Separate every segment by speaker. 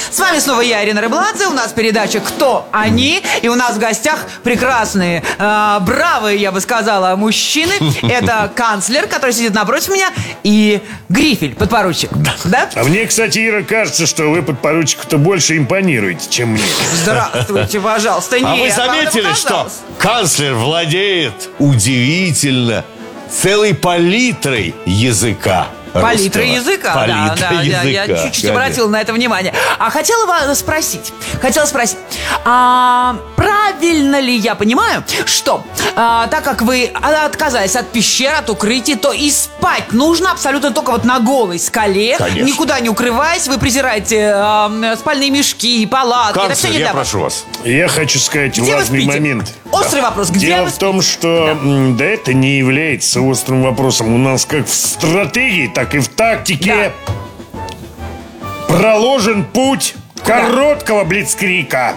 Speaker 1: С вами снова я, Ирина Рыбладзе. У нас передача «Кто они?». И у нас в гостях прекрасные, бравые, я бы сказала, мужчины. Это канцлер, который сидит напротив меня, и Грифель, подпоручик. Да?
Speaker 2: А мне, кстати, Ира, кажется, что вы подпоручику-то больше импонируете, чем мне.
Speaker 1: Здравствуйте, пожалуйста.
Speaker 3: А вы заметили, что канцлер владеет удивительно целой палитрой языка?
Speaker 1: Палитра языка,
Speaker 3: Палитра языка,
Speaker 1: я чуть-чуть
Speaker 3: конечно.
Speaker 1: обратила на это внимание. А хотела вас спросить, правильно ли я понимаю, что так как вы отказались от пещер, от укрытий, то и спать нужно абсолютно только вот на голой скале,
Speaker 3: Конечно.
Speaker 1: никуда не укрываясь, вы презираете спальные мешки, палатки, это все
Speaker 3: Канцлер,
Speaker 1: не
Speaker 3: я
Speaker 1: для вас.
Speaker 3: прошу вас.
Speaker 2: Я хочу сказать
Speaker 1: Где вы
Speaker 2: важный
Speaker 1: спите?
Speaker 2: момент.
Speaker 1: Острый вопрос, где
Speaker 2: Дело
Speaker 1: вы
Speaker 2: в том, что да, это не является острым вопросом. У нас как в стратегии, так и в тактике проложен путь короткого блицкрика.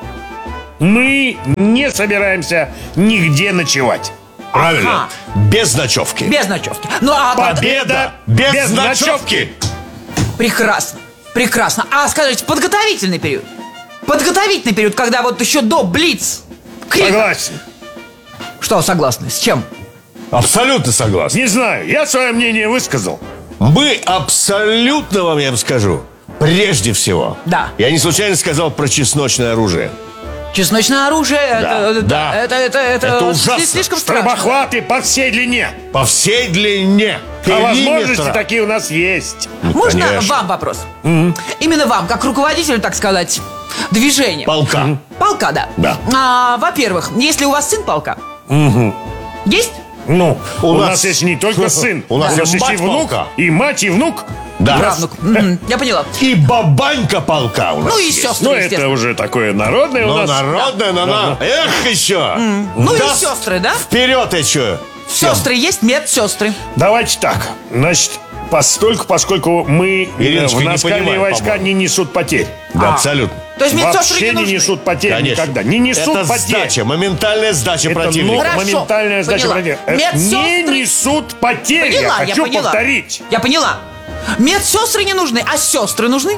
Speaker 2: Мы не собираемся нигде ночевать.
Speaker 3: Правильно. Без ночевки.
Speaker 1: Без ночевки.
Speaker 3: Победа без ночевки.
Speaker 1: Прекрасно, прекрасно. А скажите, подготовительный период? Подготовительный период, когда вот еще до блиц крика.
Speaker 2: Согласен.
Speaker 1: Что согласны? С чем?
Speaker 3: Абсолютно согласен.
Speaker 2: Не знаю, я свое мнение высказал.
Speaker 3: Мы абсолютно вам, я вам скажу, прежде всего.
Speaker 1: Да.
Speaker 3: Я не случайно сказал про чесночное оружие.
Speaker 1: Чесночное оружие,
Speaker 3: Да. Это ужасно.
Speaker 1: слишком страшно.
Speaker 2: Стробохваты по всей длине.
Speaker 3: По всей длине
Speaker 2: А возможности
Speaker 3: периметра.
Speaker 2: такие у нас есть.
Speaker 1: Можно
Speaker 3: конечно.
Speaker 1: вам вопрос? Именно вам, как руководителю, так сказать, движения.
Speaker 3: Полка.
Speaker 1: Полка, да.
Speaker 3: Да.
Speaker 1: Во-первых, если у вас сын полка, есть?
Speaker 2: Ну, у
Speaker 3: нас-
Speaker 2: нас есть не только сын.
Speaker 3: У нас
Speaker 2: есть
Speaker 3: мать
Speaker 2: и внук,
Speaker 3: полка.
Speaker 2: и мать, и внук.
Speaker 3: Да.
Speaker 1: Правнук. Я поняла.
Speaker 3: И бабанька полка у нас
Speaker 1: Ну и
Speaker 3: есть.
Speaker 1: сестры,
Speaker 2: Ну, это
Speaker 1: естественно.
Speaker 2: уже такое народное у
Speaker 3: Ну,
Speaker 2: нас.
Speaker 3: народная, но эх, еще.
Speaker 1: Ну и
Speaker 3: Да,
Speaker 1: сестры, да?
Speaker 3: Вперед еще.
Speaker 1: Сестры есть, медсестры.
Speaker 2: Давайте так. Значит, поскольку мы
Speaker 3: Ириночка,
Speaker 2: в
Speaker 3: не
Speaker 2: наскальные
Speaker 3: понимаю,
Speaker 2: войска
Speaker 3: по-моему.
Speaker 2: не несут потерь.
Speaker 3: Да, абсолютно.
Speaker 1: То есть медсестры
Speaker 2: Вообще не
Speaker 1: нужны?
Speaker 2: несут потерь
Speaker 3: Конечно.
Speaker 2: никогда. Не несут
Speaker 3: Это
Speaker 2: потерь.
Speaker 3: сдача, моментальная сдача
Speaker 2: Это
Speaker 3: противника.
Speaker 1: Хорошо,
Speaker 2: моментальная сдача
Speaker 1: поняла.
Speaker 2: противника.
Speaker 1: Медсестры-
Speaker 2: Не несут потерь.
Speaker 1: Поняла,
Speaker 2: я хочу
Speaker 1: поняла.
Speaker 2: повторить.
Speaker 1: Я поняла. Медсестры не нужны, а сестры нужны?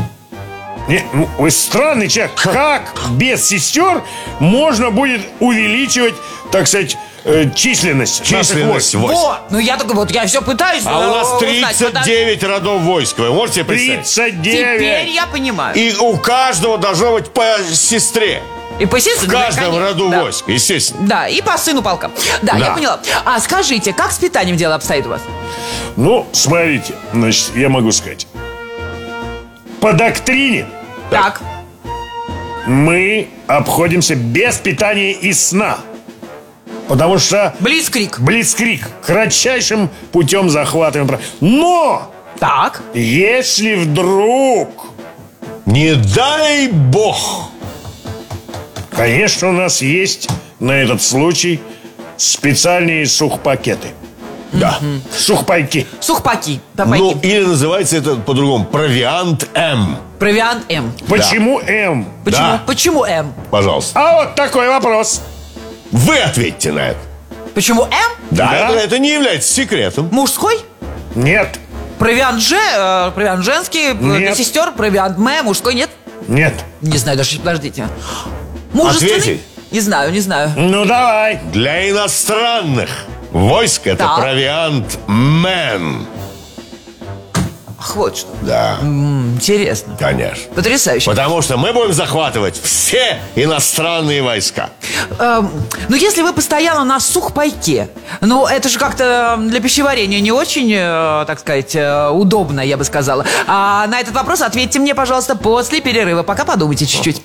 Speaker 2: Ну, вы странный человек. Как без сестер можно будет увеличивать, так сказать, численность наших
Speaker 3: Численность
Speaker 2: войск?
Speaker 3: войск.
Speaker 1: Вот, ну я только вот, я все пытаюсь
Speaker 3: А у нас
Speaker 1: узнать,
Speaker 3: 39 родов войск. Вы можете представить?
Speaker 2: 39.
Speaker 1: Теперь я понимаю.
Speaker 3: И у каждого должно быть по сестре.
Speaker 1: И по сестре,
Speaker 3: В каждом
Speaker 1: конечно,
Speaker 3: роду
Speaker 1: да.
Speaker 3: войск, естественно.
Speaker 1: Да, и по сыну полка. Да,
Speaker 3: Да.
Speaker 1: я поняла. А скажите, как с питанием дело обстоит у вас?
Speaker 2: Ну, смотрите, значит, я могу сказать. По доктрине
Speaker 1: Так.
Speaker 2: мы обходимся без питания и сна. Потому что
Speaker 1: Блицкрик.
Speaker 2: блицкрик кратчайшим путем захватываем. Но
Speaker 1: Так.
Speaker 2: если вдруг,
Speaker 3: Не дай бог.
Speaker 2: конечно, у нас есть на этот случай специальные сухпакеты.
Speaker 3: Да.
Speaker 2: Сухпайки.
Speaker 1: Сухпаки.
Speaker 3: Ну,
Speaker 1: Топайки.
Speaker 3: или называется это по-другому. Провиант М.
Speaker 1: Провиант М.
Speaker 2: Почему М?
Speaker 1: Почему?
Speaker 3: Да.
Speaker 1: Почему М?
Speaker 3: Пожалуйста.
Speaker 2: А вот такой вопрос.
Speaker 3: Вы ответьте на это.
Speaker 1: Почему М?
Speaker 3: Да,
Speaker 2: Да.
Speaker 3: Это не является секретом.
Speaker 1: Мужской?
Speaker 2: Нет,
Speaker 1: Провиант Ж, провиант женский, для
Speaker 2: Нет.
Speaker 1: сестер, провиант М, мужской нет?
Speaker 2: нет.
Speaker 1: Не знаю даже, подождите. Мужественный?
Speaker 3: Ответить?
Speaker 1: Не знаю, не знаю.
Speaker 2: Ну давай.
Speaker 3: Для иностранных войск это
Speaker 1: Так.
Speaker 3: провиант Мэн.
Speaker 1: Ах, вот что.
Speaker 3: Да,
Speaker 1: Интересно.
Speaker 3: конечно.
Speaker 1: Потрясающе.
Speaker 3: Потому что мы будем захватывать все иностранные войска.
Speaker 1: Ну, если вы постоянно на сухпайке, ну, это же как-то для пищеварения не очень, так сказать, удобно, я бы сказала. А на этот вопрос ответьте мне, пожалуйста, после перерыва. Пока подумайте чуть-чуть.